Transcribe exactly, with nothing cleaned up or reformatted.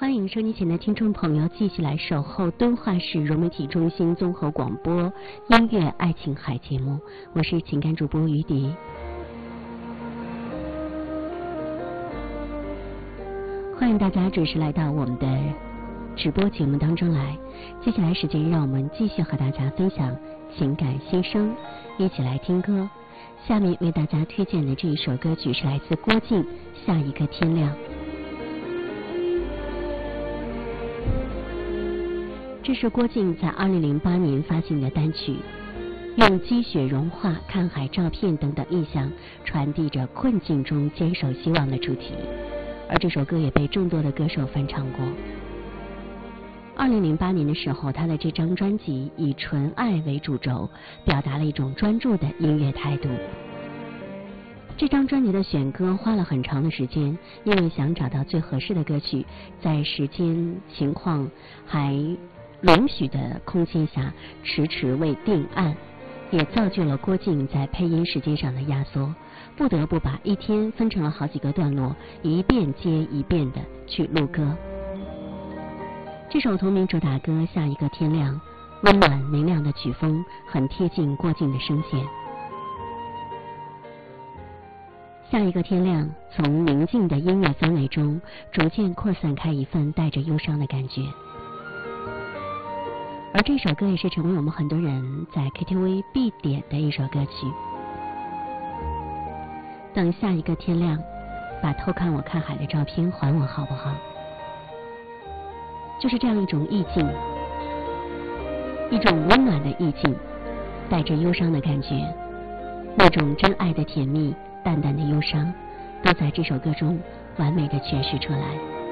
欢迎收听前的听众朋友继续来守候敦化市融媒体中心综合广播音乐爱情海节目，我是情感主播于迪。欢迎大家准时来到我们的直播节目当中来，接下来时间让我们继续和大家分享情感心声，一起来听歌。下面为大家推荐的这一首歌曲是来自郭靖《下一个天亮》。这是郭靖在二零零八年发行的单曲，用积雪融化、看海照片等等意象，传递着困境中坚守希望的主题。而这首歌也被众多的歌手翻唱过。二零零八年的时候，他的这张专辑以纯爱为主轴，表达了一种专注的音乐态度。这张专辑的选歌花了很长的时间，因为想找到最合适的歌曲，在时间情况还允许的空间下，迟迟未定案，也造就了郭靖在配音时间上的压缩，不得不把一天分成了好几个段落，一遍接一遍的去录歌。这首同名主打歌《下一个天亮》，温暖明亮的曲风很贴近郭靖的声线。下一个天亮，从宁静的音乐氛围中逐渐扩散开一份带着忧伤的感觉。而这首歌也是成为我们很多人在 K T V 必点的一首歌曲。等下一个天亮，把偷看我看海的照片还我好不好？就是这样一种意境，一种温暖的意境，带着忧伤的感觉，那种真爱的甜蜜，淡淡的忧伤，都在这首歌中完美的诠释出来。